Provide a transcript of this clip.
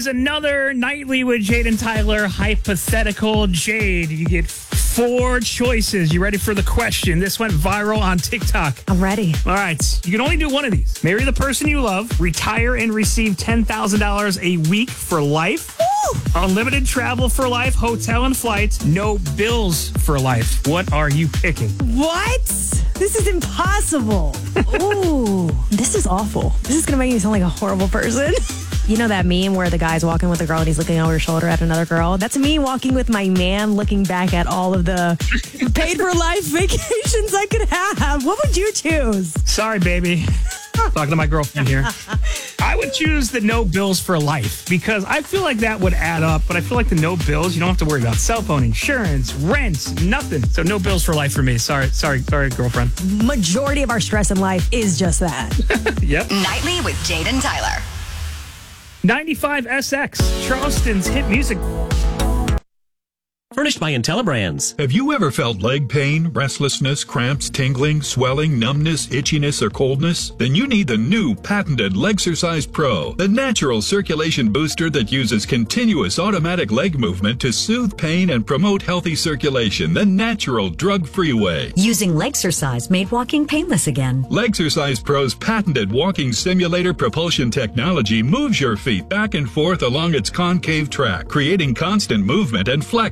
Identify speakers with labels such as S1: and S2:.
S1: is another Nightly with Jade and Tyler hypothetical. Jade, you get 4 choices. You ready for the question? This went viral on TikTok.
S2: I'm ready.
S1: All right. You can only do one of these. Marry the person you love, retire and receive $10,000 a week for life, unlimited travel for life, hotel and flights, no bills for life. What are you picking?
S2: What? This is impossible. Ooh, this is awful. This is going to make me sound like a horrible person. You know that meme where the guy's walking with a girl and he's looking over his shoulder at another girl? That's me walking with my man, looking back at all of the paid-for-life vacations I could have. What would you choose?
S1: Sorry, baby. Talking to my girlfriend here. I would choose the no bills for life because I feel like that would add up, but I feel like the no bills, you don't have to worry about cell phone, insurance, rent, nothing. So no bills for life for me. Sorry, girlfriend.
S2: Majority of our stress in life is just that.
S1: Yep.
S3: Nightly with Jade and Tyler.
S1: 95 SX, Charleston's hit music.
S4: Furnished by IntelliBrands.
S5: Have you ever felt leg pain, restlessness, cramps, tingling, swelling, numbness, itchiness, or coldness? Then you need the new patented Legsercise Pro, the natural circulation booster that uses continuous automatic leg movement to soothe pain and promote healthy circulation the natural drug-free way.
S6: Using Legsercise made walking painless again.
S5: Legsercise Pro's patented walking simulator propulsion technology moves your feet back and forth along its concave track, creating constant movement and flex